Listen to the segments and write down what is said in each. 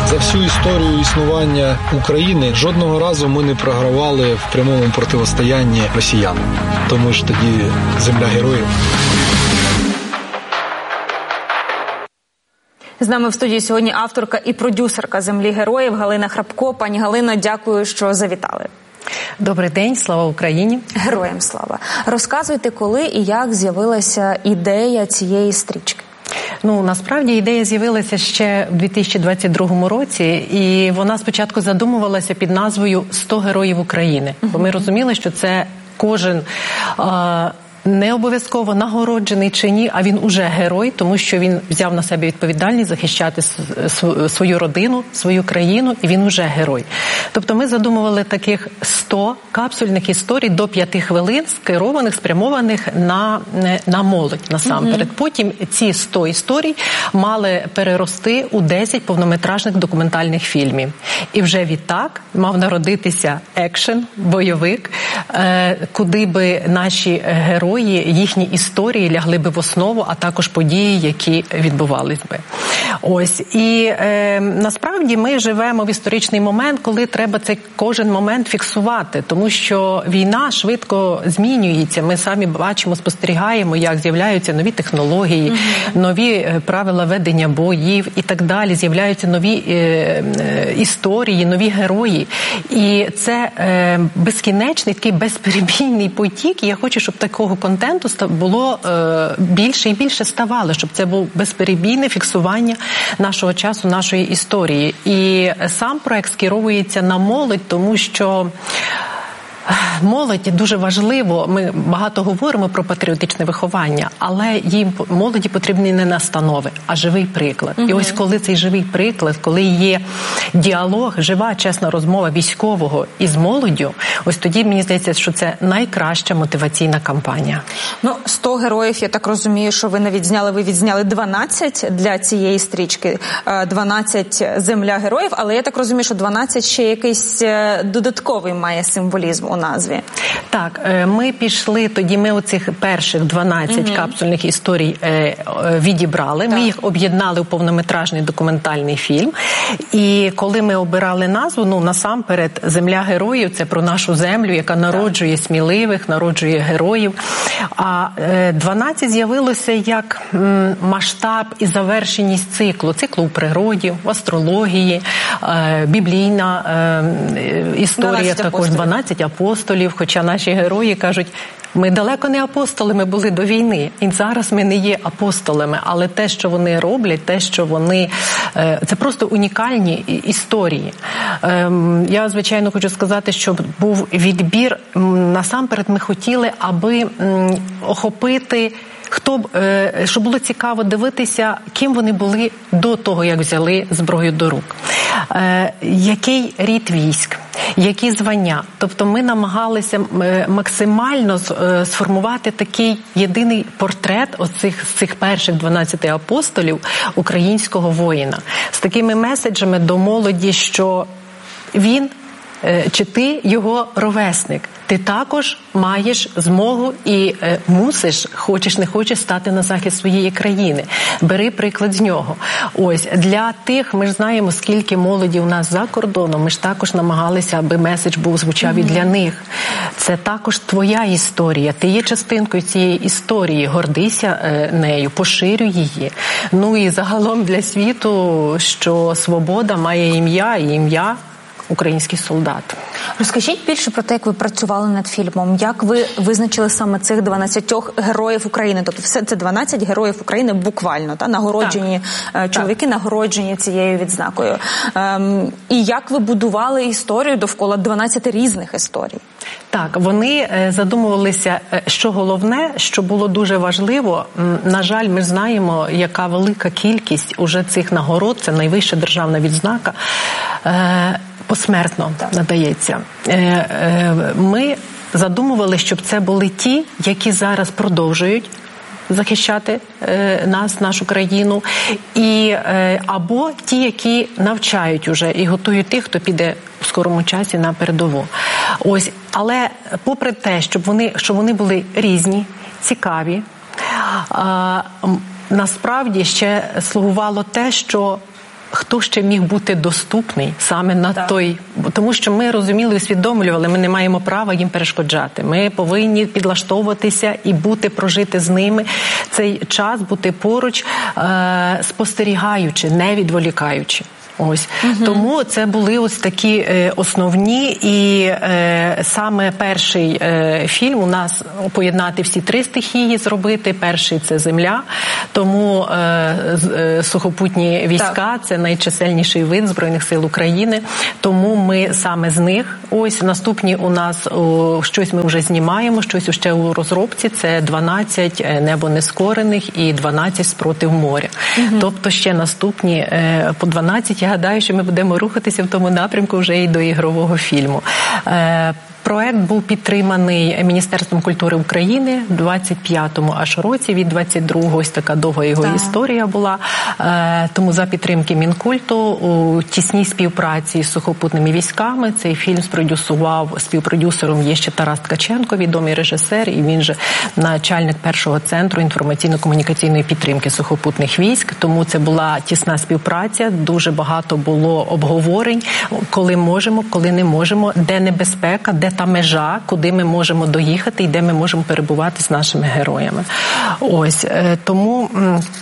За всю історію існування України жодного разу ми не програвали в прямому протистоянні росіянам. Тому ж тоді земля героїв. З нами в студії сьогодні авторка і продюсерка «Землі героїв» Галина Храпко. Пані Галино, дякую, що завітали. Добрий день, слава Україні. Героям слава. Розказуйте, коли і як з'явилася ідея цієї стрічки. Насправді ідея з'явилася ще в 2022 році, і вона спочатку задумувалася під назвою «100 героїв України». Бо ми розуміли, що це кожен не обов'язково нагороджений чи ні, а він уже герой, тому що він взяв на себе відповідальність захищати свою родину, свою країну, і він уже герой. Тобто ми задумували таких 100 капсульних історій до 5 хвилин, скерованих, спрямованих на молодь насамперед. Потім ці 100 історій мали перерости у 10 повнометражних документальних фільмів. І вже відтак мав народитися екшен, бойовик, куди би наші герої, їхні історії лягли би в основу, а також події, які відбувались би. І насправді ми живемо в історичний момент, коли треба цей кожен момент фіксувати, тому що війна швидко змінюється. Ми самі бачимо, спостерігаємо, як з'являються нові технології, нові правила ведення боїв і так далі. З'являються нові історії, нові герої. І це безкінечний, такий безперебійний потік. І я хочу, щоб такого контенту було більше і більше ставало, щоб це було безперебійне фіксування нашого часу, нашої історії. І сам проект скеровується на молодь, тому що молодь дуже важливо, ми багато говоримо про патріотичне виховання, але їм молоді потрібні не настанови, а живий приклад. І ось коли цей живий приклад, коли є діалог, жива, чесна розмова військового із молоддю, ось тоді, мені здається, що це найкраща мотиваційна кампанія. 100 героїв, я так розумію, що ви відзняли 12 для цієї стрічки, 12 «Земля героїв», але я так розумію, що 12 ще якийсь додатковий має символізм у назві. Так, ми пішли, тоді ми оцих перших 12 капсульних історій відібрали, ми їх об'єднали у повнометражний документальний фільм. І коли ми обирали назву, насамперед «Земля героїв» – це про нашу землю, яка народжує сміливих, народжує героїв. А 12 з'явилося як масштаб і завершеність циклу у природі, в астрології, біблійна історія, також 12 апостолів, хоча наші герої кажуть, ми далеко не апостоли, ми були до війни. І зараз ми не є апостолами, але те, що вони роблять, те, що вони... Це просто унікальні історії. Я, звичайно, хочу сказати, що був відбір. Насамперед ми хотіли, аби охопити, щоб було цікаво дивитися, ким вони були до того, як взяли зброю до рук. Який рід військ, які звання. Тобто ми намагалися максимально сформувати такий єдиний портрет з цих перших 12 апостолів українського воїна. З такими меседжами до молоді, що він чи ти його ровесник. Ти також маєш змогу і мусиш, хочеш не хочеш, стати на захист своєї країни. Бери приклад з нього. Ось, для тих, ми ж знаємо, скільки молоді у нас за кордоном, ми ж також намагалися, аби меседж звучав і для них. Це також твоя історія. Ти є частинкою цієї історії. Гордися нею, поширюй її. І загалом для світу, що свобода має ім'я, і ім'я український солдат. Розкажіть більше про те, як ви працювали над фільмом, як ви визначили саме цих 12 героїв України, тобто все це 12 героїв України буквально, нагороджені чоловіки, нагороджені цією відзнакою. І як ви будували історію довкола 12 різних історій? Так, вони задумувалися, що головне, що було дуже важливо, на жаль, ми знаємо, яка велика кількість уже цих нагород, це найвища державна відзнака, посмертно надається. Ми задумували, щоб це були ті, які зараз продовжують захищати нас, нашу країну, або ті, які навчають уже і готують тих, хто піде у скорому часі на передову. Ось, але попри те, щоб вони були різні, цікаві, насправді ще слугувало те, що хто ще міг бути доступний саме на той, тому що ми розуміли, усвідомлювали, ми не маємо права їм перешкоджати. Ми повинні підлаштовуватися і прожити з ними цей час, бути поруч, спостерігаючи, не відволікаючи. Ось. Тому це були ось такі основні, і саме перший фільм у нас поєднати всі три стихії зробити. Перший – це земля, тому сухопутні війська – це найчисельніший вид Збройних сил України, тому ми саме з них. Ось наступні у нас щось ми вже знімаємо, щось ще у розробці, це 12 «Небо нескорених» і 12 «Спротив моря». Тобто ще наступні по 12, я гадаю, що ми будемо рухатися в тому напрямку вже і до ігрового фільму. Проект був підтриманий Міністерством культури України в 25-му аж році, від 22-го, ось така довга його історія була. Тому за підтримки Мінкульту у тісній співпраці з сухопутними військами цей фільм спродюсував, співпродюсером є ще Тарас Ткаченко, відомий режисер, і він же начальник першого центру інформаційно-комунікаційної підтримки сухопутних військ. Тому це була тісна співпраця, дуже багато було обговорень, коли можемо, коли не можемо, де небезпека, де та межа, куди ми можемо доїхати і де ми можемо перебувати з нашими героями. Ось, тому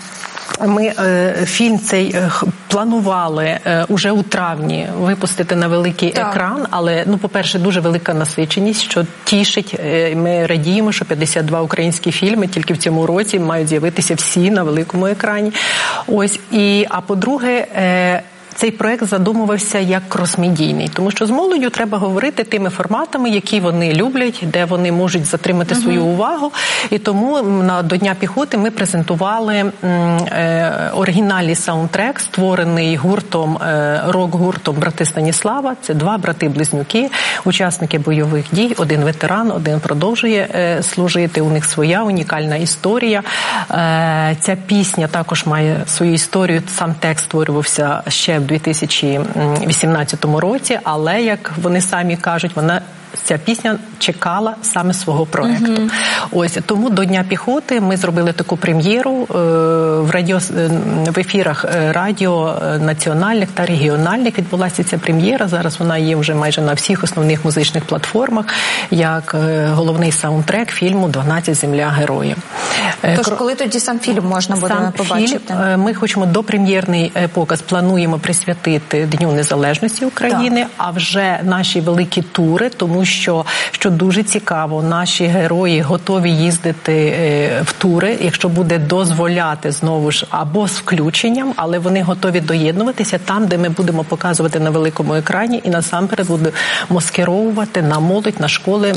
ми фільм цей планували уже у травні випустити на великий екран, але, по-перше, дуже велика насиченість, що тішить. Ми радіємо, що 52 українські фільми тільки в цьому році мають з'явитися всі на великому екрані. Ось, а по-друге, цей проект задумувався як кросмедійний, тому що з молоддю треба говорити тими форматами, які вони люблять, де вони можуть затримати свою увагу. І тому до Дня піхоти ми презентували оригінальний саундтрек, створений гуртом, рок-гуртом «Брати Станіслава». Це два брати-близнюки, учасники бойових дій, один ветеран, один продовжує служити. У них своя унікальна історія. Ця пісня також має свою історію, сам текст створювався ще в 2018 році, але, як вони самі кажуть, ця пісня чекала саме свого проекту. Ось, тому до Дня піхоти ми зробили таку прем'єру в ефірах радіо національних та регіональних. Відбулася ця прем'єра. Зараз вона є вже майже на всіх основних музичних платформах, як головний саундтрек фільму «12 земля героїв». Тож, коли тоді сам фільм можна буде побачити? Ми хочемо допрем'єрний показ, плануємо присвятити Дню Незалежності України, а вже наші великі тури, тому що дуже цікаво, наші герої готові їздити в тури, якщо буде дозволяти знову ж, або з включенням, але вони готові доєднуватися там, де ми будемо показувати на великому екрані, і насамперед будемо скеровувати на молодь, на школи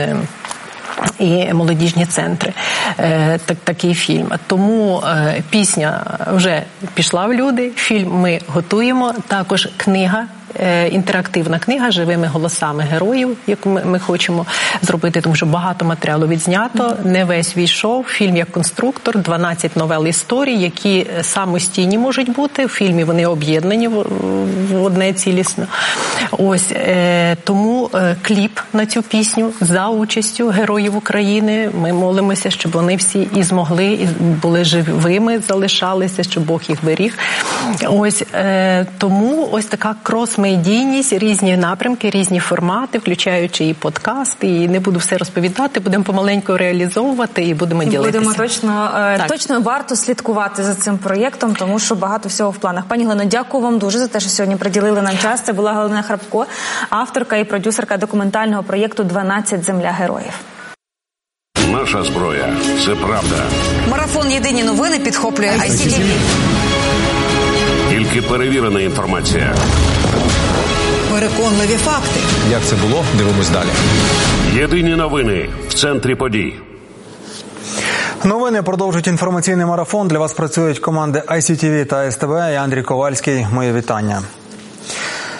і молодіжні центри. Такий фільм. Тому пісня вже пішла в люди, фільм ми готуємо, також книга, інтерактивна книга живими голосами героїв, яку ми хочемо зробити, тому що багато матеріалу відзнято, не весь війшов. Фільм як конструктор, 12 новел історій, які самостійні можуть бути. В фільмі вони об'єднані в одне цілісно. Ось, тому кліп на цю пісню за участю героїв України. Ми молимося, щоб вони всі і змогли, і були живими, залишалися, щоб Бог їх беріг. Ось, тому ось така крос-медійність, різні напрямки, різні формати, включаючи і подкасти, і не буду все розповідати, будемо помаленьку реалізовувати і будемо ділитися. Будемо точно варто слідкувати за цим проєктом, тому що багато всього в планах. Пані Галино, дякую вам дуже за те, що сьогодні приділили нам час. Це була Галина Храпко, авторка і продюсерка документального проєкту «12 земля героїв». Наша зброя – це правда. Марафон «Єдині новини» підхоплює ICTV. Тільки перевірена інформація. Переконливі факти. Як це було? Дивимось далі. Єдині новини в центрі подій. Новини продовжують інформаційний марафон. Для вас працюють команди ICTV та СТБ. Я Андрій Ковальський. Моє вітання.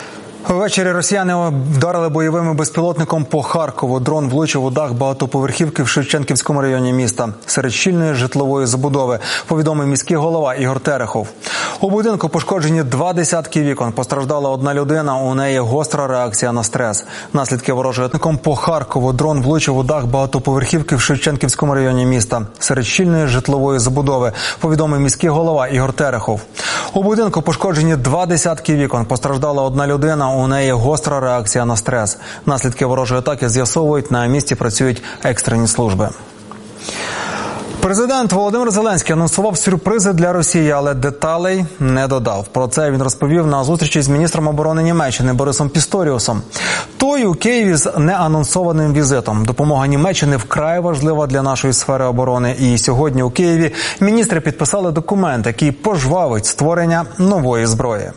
Ввечері росіяни вдарили бойовим безпілотником по Харкову. Дрон влучив у дах багатоповерхівки в Шевченківському районі міста. Серед щільної житлової забудови, повідомив міський голова Ігор Терехов. У будинку пошкоджені 20 вікон. Постраждала одна людина, у неї гостра реакція на стрес. Наслідки ворожого атаки по Харкову. Дрон влучив у дах багатоповерхівки в Шевченківському районі міста. Серед щільної житлової забудови, повідомив міський голова Ігор Терехов. У будинку пошкоджені 20 вікон. Постраждала одна людина, у неї гостра реакція на стрес. Наслідки ворожої атаки з'ясовують, на місці працюють екстрені служби. Президент Володимир Зеленський анонсував сюрпризи для Росії, але деталей не додав. Про це він розповів на зустрічі з міністром оборони Німеччини Борисом Пісторіусом. Той у Києві з неанонсованим візитом. Допомога Німеччини вкрай важлива для нашої сфери оборони. І сьогодні у Києві міністри підписали документ, який пожвавить створення нової зброї.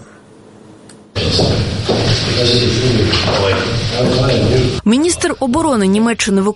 Міністр оборони Німеччини